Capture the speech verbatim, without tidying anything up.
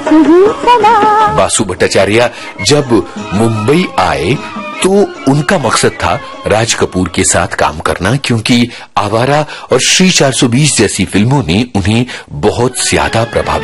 बासु भट्टाचार्य जब मुंबई आए तो उनका मकसद था राज कपूर के साथ काम करना, क्योंकि आवारा और श्री चार सौ बीस जैसी फिल्मों ने उन्हें बहुत ज्यादा प्रभावित